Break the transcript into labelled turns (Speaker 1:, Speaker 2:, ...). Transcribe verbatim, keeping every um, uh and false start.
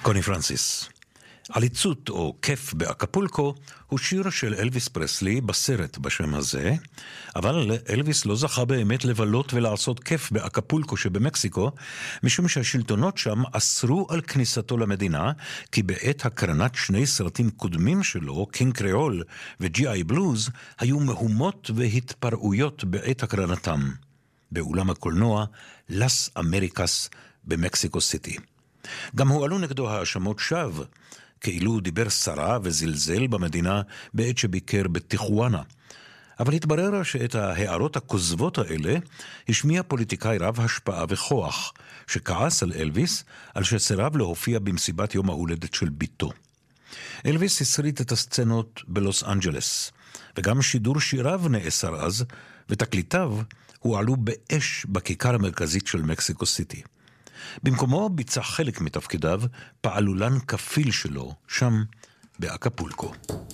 Speaker 1: קוני פרנסיס. עליצות או כיף באקפולקו הוא שיר של אלוויס פרסלי בסרט בשם הזה, אבל אלוויס לא זכה באמת לבלות ולעשות כיף באקפולקו שבמקסיקו, משום שהשלטונות שם אסרו על כניסתו למדינה, כי בעת הקרנת שני סרטים קודמים שלו, קינג קריול וג'י איי בלוז, היו מהומות והתפרעויות בעת הקרנתם, באולם הקולנוע לס אמריקס במקסיקו סיטי. גם הועלו נגדו האשמות שווא, כאילו דיבר סרה וזלזל במדינה בעת שביקר בטיחואנה. אבל התברר שאת ההערות הכוזבות האלה השמיע פוליטיקאי רב השפעה וכוח, שכעס על אלוויס על שסירב להופיע במסיבת יום ההולדת של ביתו. אלוויס הסריט את הסצנות בלוס אנג'לס, וגם שידור שיריו נאסר אז, ותקליטיו הועלו באש בכיכר המרכזית של מקסיקו סיטי. במקומו ביצע חלק מתפקידיו פעלולן כפיל שלו שם באקפולקו.